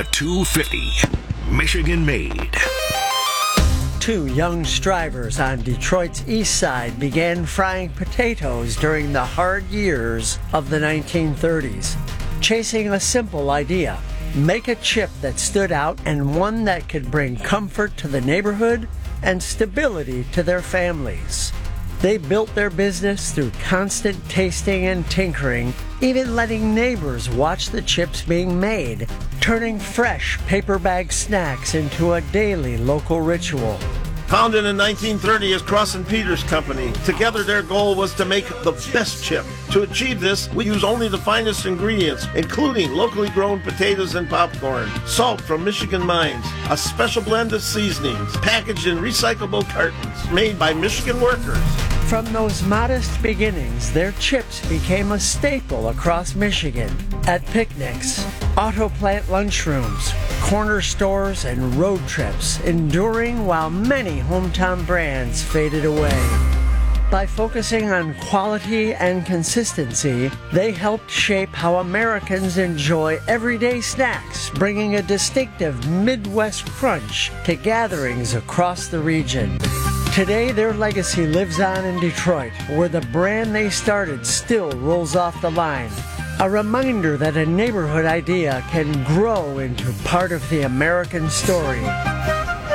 250, Michigan made. Two young strivers on Detroit's east side began frying potatoes during the hard years of the 1930s, chasing a simple idea: make a chip that stood out and one that could bring comfort to the neighborhood and stability to their families. They built their business through constant tasting and tinkering, even letting neighbors watch the chips being made, turning fresh paper bag snacks into a daily local ritual. Founded in 1930 as Cross & Peters Company, together their goal was to make the best chip. To achieve this, we use only the finest ingredients, including locally grown potatoes and popcorn, salt from Michigan mines, a special blend of seasonings, packaged in recyclable cartons, made by Michigan workers. From those modest beginnings, their chips became a staple across Michigan. At picnics, auto plant lunchrooms, corner stores, and road trips, enduring while many hometown brands faded away. By focusing on quality and consistency, they helped shape how Americans enjoy everyday snacks, bringing a distinctive Midwest crunch to gatherings across the region. Today, their legacy lives on in Detroit, where the brand they started still rolls off the line. A reminder that a neighborhood idea can grow into part of the American story.